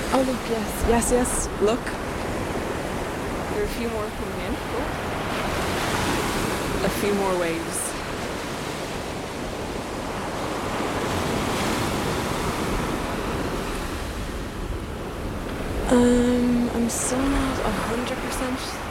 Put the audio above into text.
Oh, look, yes, yes, yes. Look, there are a few more coming in. Oh. A few more waves. I'm still not 100%